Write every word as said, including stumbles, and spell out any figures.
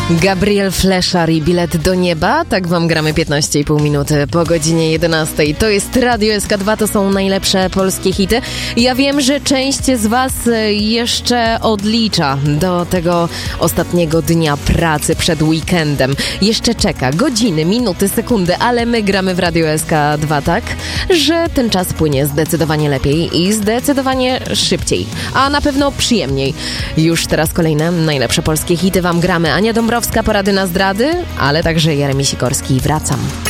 Gabriel Fleszar i Bilet do nieba. Tak wam gramy piętnaście i pół minuty po godzinie jedenastej. To jest Radio S K dwa, to są najlepsze polskie hity. Ja wiem, że część z was jeszcze odlicza do tego ostatniego dnia pracy przed weekendem. Jeszcze czeka godziny, minuty, sekundy, ale my gramy w Radio S K dwa tak, że ten czas płynie zdecydowanie lepiej i zdecydowanie szybciej, a na pewno przyjemniej. Już teraz kolejne najlepsze polskie hity wam gramy. Ania Dąbrowska, Porady na zdrady, ale także Jeremi Sikorski. Wracam.